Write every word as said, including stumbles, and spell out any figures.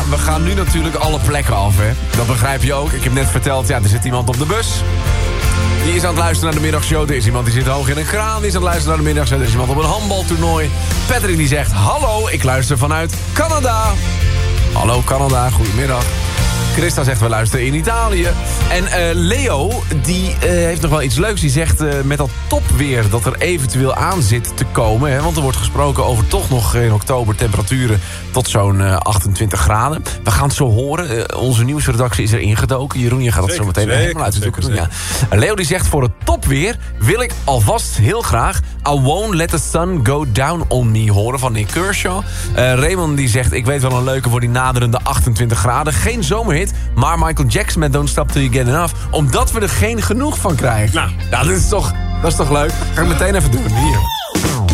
we gaan nu natuurlijk alle plekken af, hè. Dat begrijp je ook. Ik heb net verteld, ja, er zit iemand op de bus. Die is aan het luisteren naar de middagshow. Er is iemand die zit hoog in een kraan. Die is aan het luisteren naar de middagshow. Er is iemand op een handbaltoernooi. Patrick die zegt, hallo, ik luister vanuit Canada. Hallo Canada, goedemiddag. Christa zegt, we luisteren in Italië. En uh, Leo, die uh, heeft nog wel iets leuks. Die zegt uh, met dat topweer dat er eventueel aan zit te komen. Hè, want er wordt gesproken over toch nog in oktober temperaturen tot zo'n uh, achtentwintig graden. We gaan het zo horen. Uh, onze nieuwsredactie is er ingedoken. Jeroen, je gaat het zo meteen zeker, helemaal uit de zoeken doen. Ja. Leo die zegt, voor het topweer wil ik alvast heel graag I Won't Let The Sun Go Down On Me horen van Nick Kershaw. Uh, Raymond die zegt, ik weet wel een leuke voor die naderende achtentwintig graden. Geen zomerhit, maar Michael Jackson met Don't Stop Till You Get Enough. Omdat we er geen genoeg van krijgen. Nou, ja, dat is toch, dat is toch leuk? Ga ik meteen even doen. Hier.